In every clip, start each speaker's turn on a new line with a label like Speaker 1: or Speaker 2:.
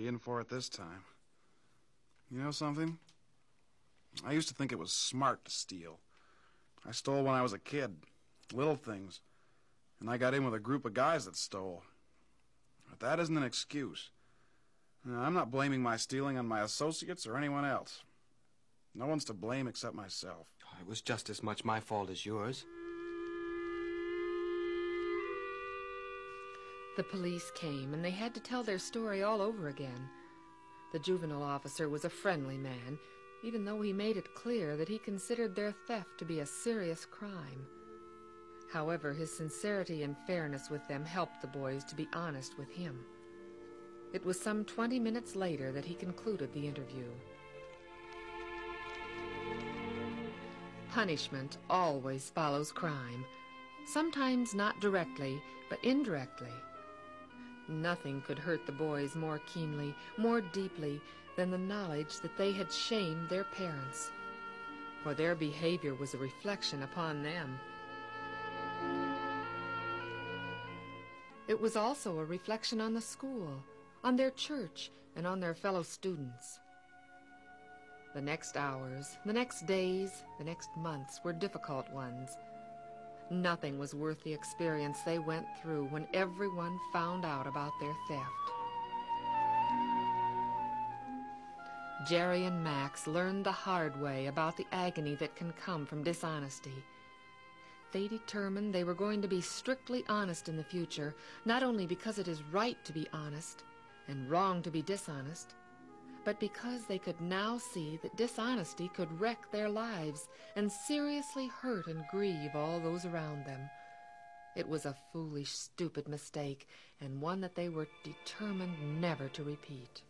Speaker 1: really in for it this time. You know something? I used to think it was smart to steal. I stole when I was a kid. Little things. And I got in with a group of guys that stole. But that isn't an excuse. I'm not blaming my stealing on my associates or anyone else. No one's to blame except myself.
Speaker 2: It was just as much my fault as yours.
Speaker 3: The police came, and they had to tell their story all over again. The juvenile officer was a friendly man, even though he made it clear that he considered their theft to be a serious crime. However, his sincerity and fairness with them helped the boys to be honest with him. It was some 20 minutes later that he concluded the interview. Punishment always follows crime, sometimes not directly, but indirectly. Nothing could hurt the boys more keenly, more deeply, than the knowledge that they had shamed their parents, for their behavior was a reflection upon them. It was also a reflection on the school, on their church, and on their fellow students. The next hours, the next days, the next months were difficult ones. Nothing was worth the experience they went through when everyone found out about their theft. Jerry and Max learned the hard way about the agony that can come from dishonesty. They determined they were going to be strictly honest in the future, not only because it is right to be honest and wrong to be dishonest, but because they could now see that dishonesty could wreck their lives and seriously hurt and grieve all those around them. It was a foolish, stupid mistake, and one that they were determined never to repeat.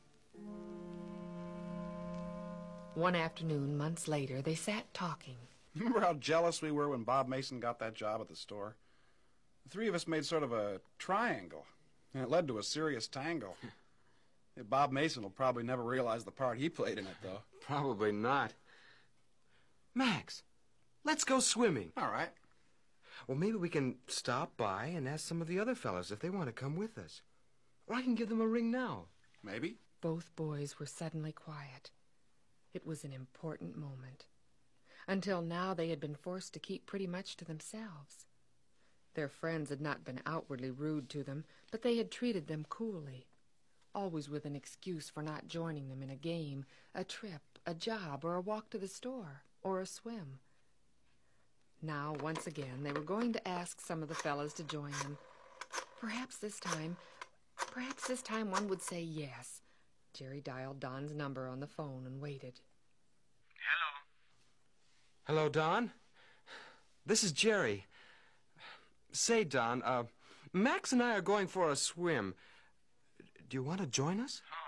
Speaker 3: One afternoon, months later, they sat talking.
Speaker 1: Remember how jealous we were when Bob Mason got that job at the store? The three of us made sort of a triangle, and it led to a serious tangle. Bob Mason will probably never realize the part he played in it, though.
Speaker 2: Probably not. Max, let's go swimming.
Speaker 1: All right.
Speaker 2: Well, maybe we can stop by and ask some of the other fellows if they want to come with us. Or I can give them a ring now.
Speaker 1: Maybe.
Speaker 3: Both boys were suddenly quiet. It was an important moment. Until now, they had been forced to keep pretty much to themselves. Their friends had not been outwardly rude to them, but they had treated them coolly, always with an excuse for not joining them in a game, a trip, a job, or a walk to the store, or a swim. Now, once again, they were going to ask some of the fellows to join them. Perhaps this time one would say yes. Jerry dialed Don's number on the phone and waited.
Speaker 4: Hello.
Speaker 2: Hello, Don. This is Jerry. Say, Don, Max and I are going for a swim. Do you want to join us?
Speaker 4: Oh,